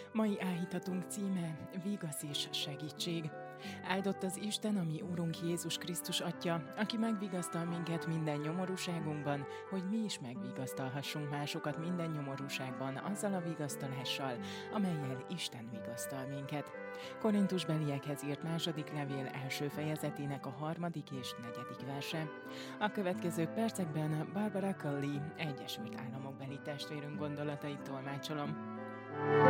Mai áhítatunk címe Vigasz és segítség. Áldott az Isten, ami Urunk Jézus Krisztus Atya, aki megvigasztal minket minden nyomorúságunkban, hogy mi is megvigasztalhassunk másokat minden nyomorúságban azzal a vigasztalással, amellyel Isten vigasztal minket. Korintusbeliekhez írt második levél első fejezetének a 3. és 4. verse. A következő percekben Barbara Cully Egyesült Államokbeli testvérünk gondolatait tolmácsolom.